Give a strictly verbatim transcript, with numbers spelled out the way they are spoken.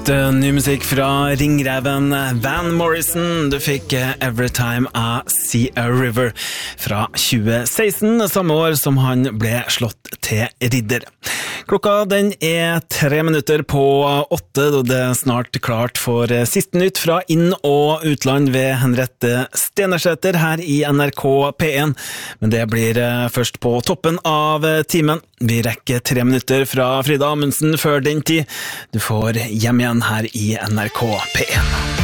Ny musikk fra ringreven Van Morrison. Du fikk Every Time I See a River fra tjue seksten, samme år som han ble slått til ridder. Klokka den er tre minutter på åtte, og det er snart klart for siste nytt fra inn- og utland ved Henriette Stenersæter her i N R K P en. Men det blir først på toppen av timen. Vi rekker tre minutter fra Frida Amundsen før den tid. Du får hjem igjen her i N R K P en.